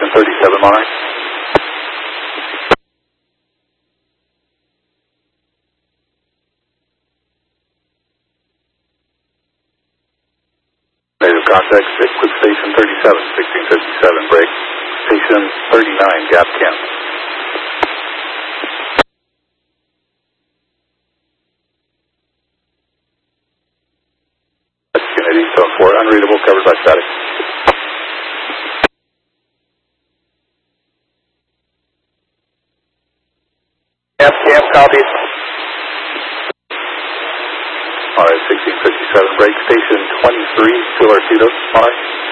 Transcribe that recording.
Station 37, Monarch. Native contact, stick with Station 37, 1657, break. Station 39, gap camp. Unity, zone 4, unreadable, covered by static. Gap camp, copies. Alright, 1657, break. Station 23, still Arcitos, Monarch.